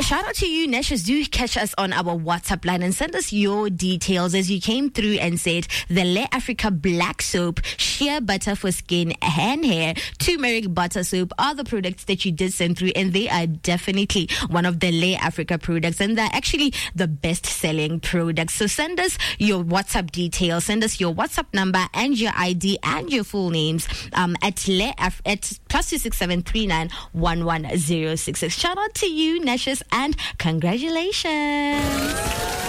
Shout out to you, Neshas. Do catch us on our WhatsApp line and send us your details as you came through and said the Le Africa Black Soap, Shea Butter for Skin and Hair, Turmeric Butter Soap are the products that you did send through, and they are definitely one of the Le Africa products, and they're actually the best-selling products. So send us your WhatsApp details, send us your WhatsApp number and your ID and your full names at +267 39 11066. Shout out to you, Neshas, and congratulations.